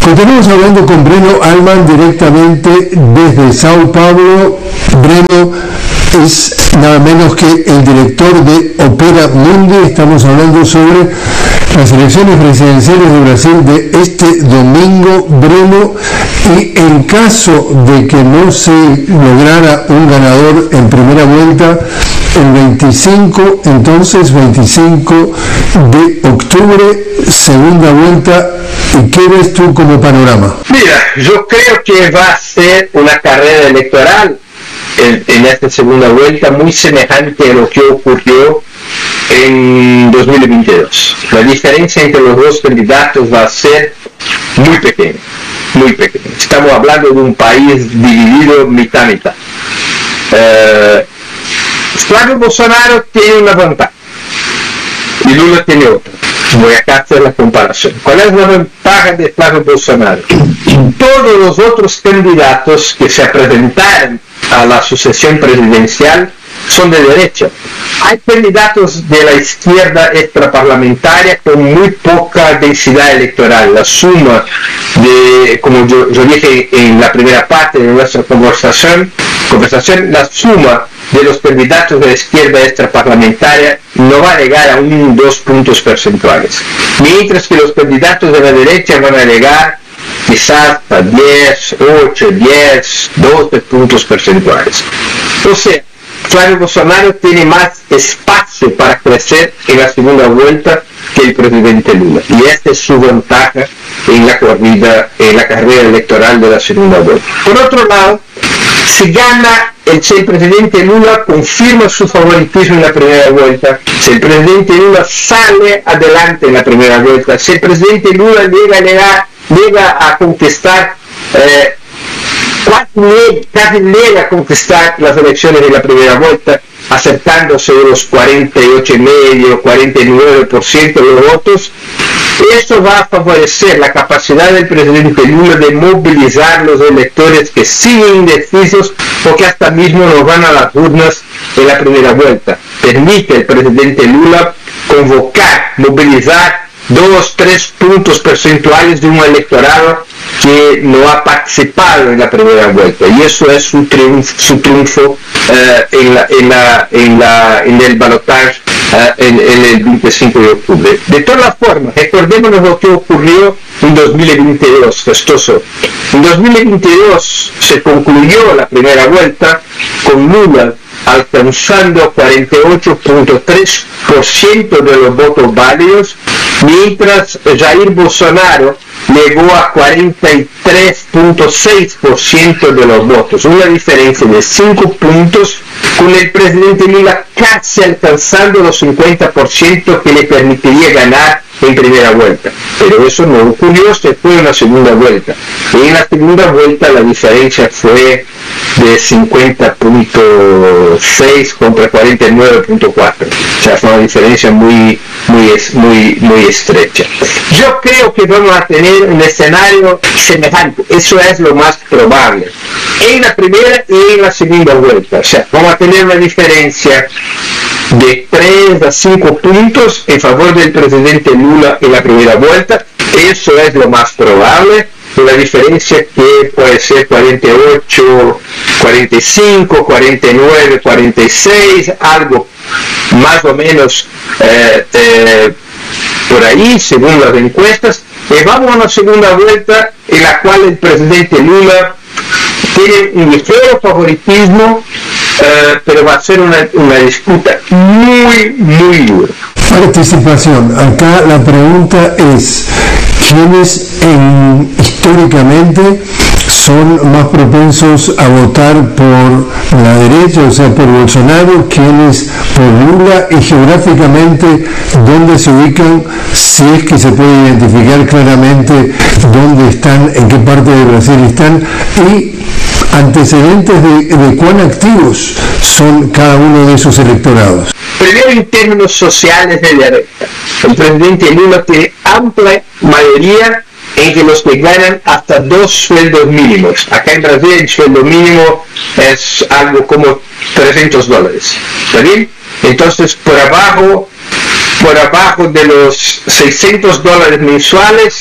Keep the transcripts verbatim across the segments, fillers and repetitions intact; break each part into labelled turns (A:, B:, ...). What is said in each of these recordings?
A: Continuamos hablando con Breno Alman directamente desde Sao Paulo. Breno es nada menos que el director de Opera Mundi. Estamos hablando sobre las elecciones presidenciales de Brasil de este domingo, Breno, y en caso de que no se lograra un ganador en primera vuelta, el veinticinco, entonces veinticinco de octubre, segunda vuelta. ¿Y qué ves tú como panorama?
B: Mira, yo creo que va a ser una carrera electoral en, en esta segunda vuelta muy semejante a lo que ocurrió en dos mil veintidós. La diferencia entre los dos candidatos va a ser muy pequeña, muy pequeña. Estamos hablando de un país dividido mitad a mitad. Eh, Flávio Bolsonaro tiene una ventaja y Lula tiene otra. Voy acá a hacer la comparación. ¿Cuál es la ventaja de Flávio Bolsonaro? Todos los otros candidatos que se presentaron a la sucesión presidencial son de derecha. Hay candidatos de la izquierda extraparlamentaria con muy poca densidad electoral. La suma de, como yo, yo dije en la primera parte de nuestra conversación, conversación, la suma de los candidatos de la izquierda extraparlamentaria no va a llegar a un dos puntos percentuales, mientras que los candidatos de la derecha van a llegar quizás a diez, ocho, diez, doce puntos percentuales. O sea, Flávio Bolsonaro tiene más espacio para crecer en la segunda vuelta que el presidente Lula, y esta es su ventaja en la corrida, en la carrera electoral de la segunda vuelta. Por otro lado, si gana el, si el presidente Lula confirma su favoritismo en la primera vuelta, si el presidente Lula sale adelante en la primera vuelta, si el presidente Lula llega, llega, llega a conquistar eh, casi, casi llega a conquistar las elecciones de la primera vuelta, acercándose de los cuarenta y ocho coma cinco, cuarenta y nueve por ciento de los votos, eso va a favorecer la capacidad del presidente Lula de movilizar los electores que siguen indecisos o que hasta mismo no van a las urnas en la primera vuelta. Permite al presidente Lula convocar, movilizar dos, tres puntos percentuales de un electorado que no ha participado en la primera vuelta, y eso es su triunfo, su triunfo eh, en, la, en, la, en, la, en el balotaje eh, en, en el veinticinco de octubre. De todas formas, recordémonos lo que ocurrió en dos mil veintidós, Festoso. En dos mil veintidós se concluyó la primera vuelta con Lula alcanzando cuarenta y ocho punto tres por ciento de los votos válidos, mientras Jair Bolsonaro llegó a cuarenta y tres punto seis por ciento de los votos, una diferencia de cinco puntos, con el presidente Lula casi alcanzando los cincuenta por ciento que le permitiría ganar en primera vuelta. Pero eso no ocurrió, se fue en la segunda vuelta. Y en la segunda vuelta la diferencia fue de cincuenta punto seis contra cuarenta y nueve punto cuatro. O sea, fue una diferencia muy, muy, muy, muy estrecha. Yo creo que vamos a tener un escenario semejante. Eso es lo más probable. En la primera y en la segunda vuelta. O sea, vamos a tener una diferencia de tres a cinco puntos en favor del presidente Lula en la primera vuelta. Eso es lo más probable. La diferencia que puede ser cuarenta y ocho, cuarenta y cinco, cuarenta y nueve, cuarenta y seis, algo más o menos eh, eh, por ahí, según las encuestas. Y vamos a una segunda vuelta en la cual el presidente Lula tiene un ligero favoritismo, eh, pero va a ser una, una disputa muy, muy dura.
A: Participación. Acá la pregunta es, ¿quiénes en, históricamente son más propensos a votar por la derecha, o sea, por Bolsonaro, quiénes por Lula, y geográficamente dónde se ubican, si es que se puede identificar claramente dónde están, en qué parte de Brasil están, y antecedentes de, de cuán activos son cada uno de esos electorados?
B: Primero, en términos sociales de derecha, el presidente Lula tiene amplia mayoría entre los que ganan hasta dos sueldos mínimos. Acá en Brasil el sueldo mínimo es algo como trescientos dólares. ¿Está bien? Entonces, por abajo, por abajo de los seiscientos dólares mensuales,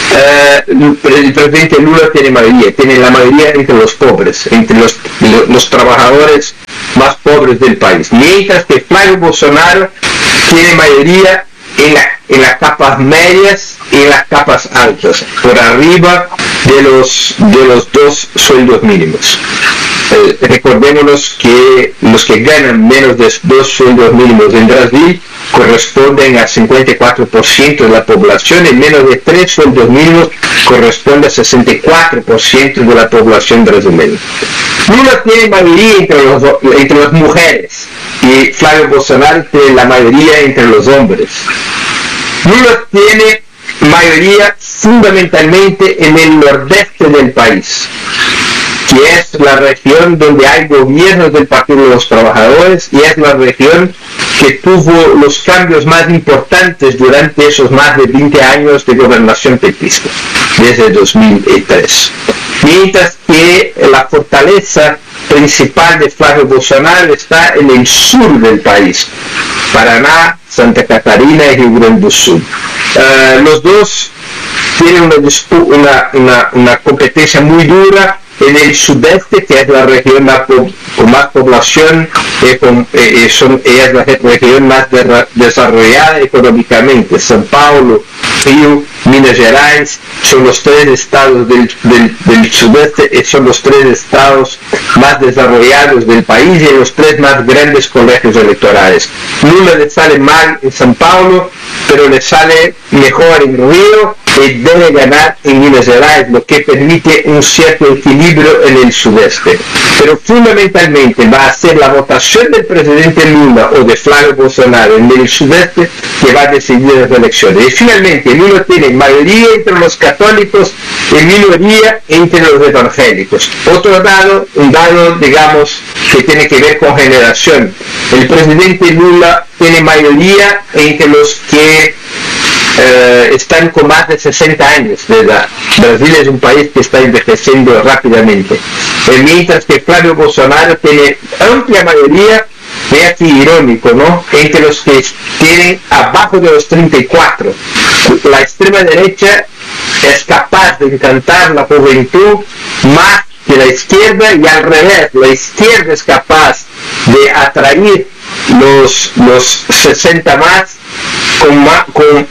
B: Uh, el presidente Lula tiene mayoría, tiene la mayoría entre los pobres, entre los, los, los trabajadores más pobres del país, mientras que Flavio Bolsonaro tiene mayoría en, la, en las capas medias y en las capas altas, por arriba de los, de los dos sueldos mínimos. Eh, recordémonos que los que ganan menos de dos sueldos mínimos en Brasil corresponden a cincuenta y cuatro por ciento de la población y menos de tres sueldos mínimos corresponde a sesenta y cuatro por ciento de la población brasileña. Lula tiene mayoría entre, los, entre las mujeres y Flavio Bolsonaro tiene la mayoría entre los hombres. Lula tiene mayoría fundamentalmente en el nordeste del país, que es la región donde hay gobiernos del Partido de los Trabajadores y es la región que tuvo los cambios más importantes durante esos más de veinte años de gobernación petista, desde dos mil tres. Mientras que la fortaleza principal de Flavio Bolsonaro está en el sur del país, Paraná, Santa Catarina y Rio Grande do Sul. Uh, los dos tienen una, una, una, una competencia muy dura en el sudeste, que es la región más po con más población, eh, con, eh, son, es la región más de desarrollada económicamente. São Paulo, Rio, Minas Gerais son los tres estados del, del, del sudeste y son los tres estados más desarrollados del país y los tres más grandes colegios electorales. Lula le sale mal en São Paulo, pero le sale mejor en Rio y debe ganar en Minas Gerais, lo que permite un cierto equilibrio en el sudeste. Pero fundamentalmente va a ser la votación del presidente Lula o de Flavio Bolsonaro en el sudeste que va a decidir las elecciones. Y finalmente Lula tiene mayoría entre los católicos y minoría entre los evangélicos. Otro dado, un dado digamos que tiene que ver con generación. El presidente Lula tiene mayoría entre los que Uh, están con más de sesenta años de edad. Brasil es un país que está envejeciendo rápidamente. Eh, mientras que Flavio Bolsonaro tiene amplia mayoría, es aquí irónico, ¿no?, entre los que tienen abajo de los treinta y cuatro. La extrema derecha es capaz de encantar la juventud más que la izquierda y al revés, la izquierda es capaz de atraer los, los sesenta más con más, con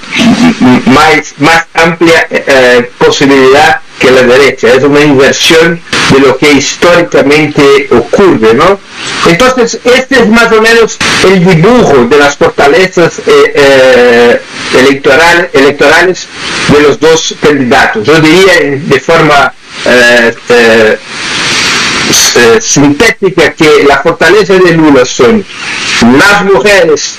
B: más, más amplia eh, posibilidad que la derecha. Es una inversión de lo que históricamente ocurre, ¿no? Entonces, este es más o menos el dibujo de las fortalezas eh, eh, electoral, electorales de los dos candidatos. Yo diría de forma eh, eh, eh, sintética que la fortaleza de Lula son las mujeres,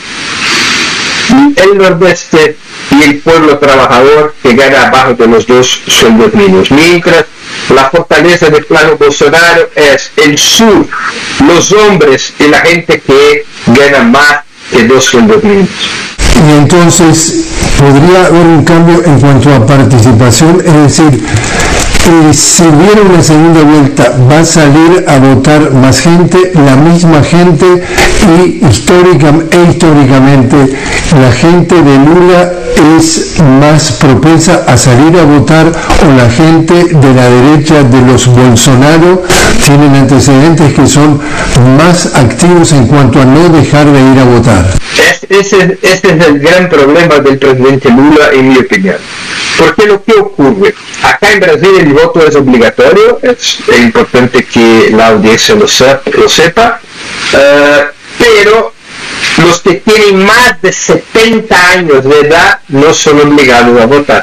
B: el nordeste y el pueblo trabajador que gana abajo de los dos sueldos mínimos, mientras la fortaleza de Flavio Bolsonaro es el sur, los hombres y la gente que gana más que dos sueldos mínimos.
A: Y entonces podría haber un cambio en cuanto a participación, es decir, eh, si hubiera una segunda vuelta, va a salir a votar más gente, la misma gente, y histórica, e históricamente la gente de Lula es más propensa a salir a votar, o la gente de la derecha de los Bolsonaro tienen antecedentes que son más activos en cuanto a no dejar de ir a votar.
B: Ese, ese es el gran problema del presidente Lula, en mi opinión. Porque lo que ocurre, acá en Brasil el voto es obligatorio, es importante que la audiencia lo sepa, lo sepa uh, pero los que tienen más de setenta años de edad no son obligados a votar.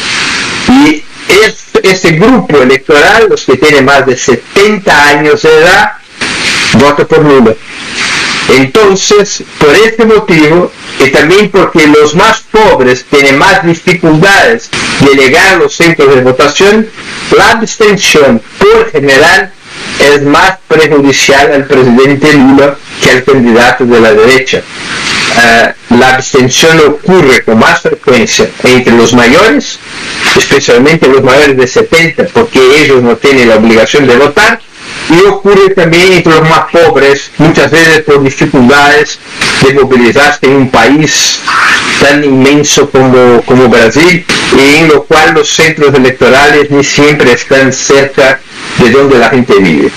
B: Y es, ese grupo electoral, los que tienen más de setenta años de edad, vota por Lula. Entonces, por este motivo, y también porque los más pobres tienen más dificultades de llegar a los centros de votación, la abstención por general es más perjudicial al presidente Lula que al candidato de la derecha. Uh, la abstención ocurre con más frecuencia entre los mayores, especialmente los mayores de setenta, porque ellos no tienen la obligación de votar, y ocurre también entre los más pobres, muchas veces por dificultades de movilizarse en un país tan inmenso como, como Brasil, y en lo cual los centros electorales ni siempre están cerca de donde la gente vive.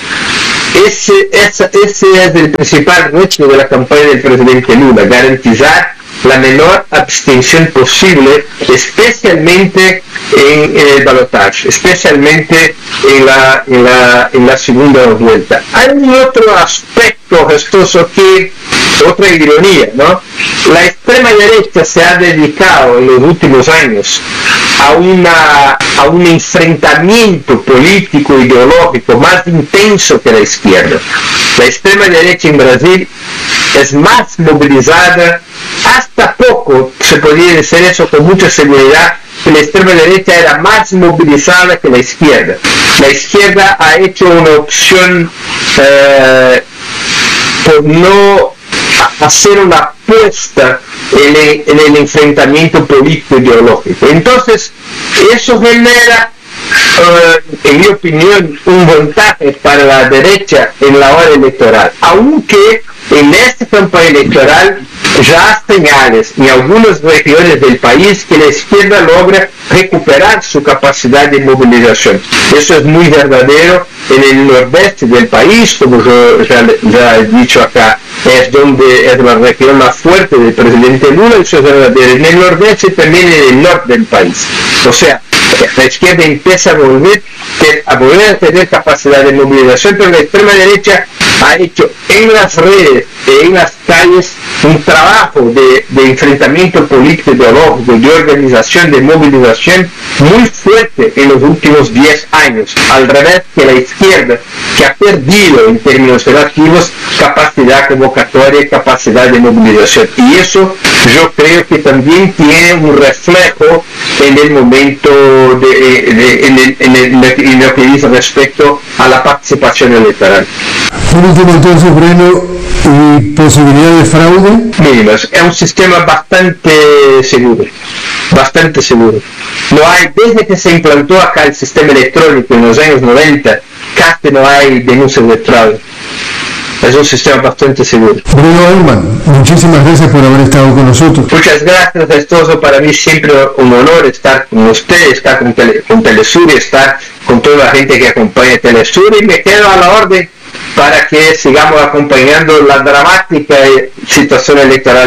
B: Ese, ese, ese es el principal reto de la campaña del presidente Lula, garantizar la menor abstención posible, especialmente en, en el balotaje, especialmente en la, en, la, en la segunda vuelta. Hay un otro aspecto gestoso que, otra ironía, ¿no? La extrema derecha se ha dedicado en los últimos años a, una, a un enfrentamiento político ideológico más intenso que la izquierda. La extrema derecha en Brasil es más movilizada, hasta poco se podría decir eso con mucha seguridad, que la extrema derecha era más movilizada que la izquierda. La izquierda ha hecho una opción eh, por no hacer una apuesta en el, en el enfrentamiento político ideológico. Entonces, eso genera, uh, en mi opinión, un montaje para la derecha en la hora electoral, aunque en esta campaña electoral ya hay señales en algunas regiones del país que la izquierda logra recuperar su capacidad de movilización. Eso es muy verdadero en el nordeste del país, como yo ya, ya he dicho acá, es donde es la región más fuerte del presidente Lula, eso es verdadero en el nordeste y también en el norte del país. O sea, la izquierda empieza a volver, a volver a tener capacidad de movilización, pero la extrema derecha ha hecho en las redes, en las calles, un trabajo de, de enfrentamiento político ideológico, de organización, de movilización muy fuerte en los últimos diez años, al revés que la izquierda, que ha perdido en términos relativos capacidad convocatoria y capacidad de movilización. Y eso yo creo que también tiene un reflejo en el momento, de, de, en, el, en, el, en lo que dice respecto a la participación electoral.
A: Por último, entonces, Breno, ¿y posibilidad de fraude?
B: Mínimas. Es un sistema bastante seguro, bastante seguro. No hay, desde que se implantó acá el sistema electrónico en los años noventa, casi no hay denuncias de fraude. Es un sistema bastante seguro.
A: Breno Altman, muchísimas gracias por haber estado con nosotros.
B: Muchas gracias, Gestoso. Para mí siempre un honor estar con usted, estar con, Tele, con Telesur, estar con toda la gente que acompaña Telesur, y me quedo a la orden para que sigamos acompañando la dramática situación electoral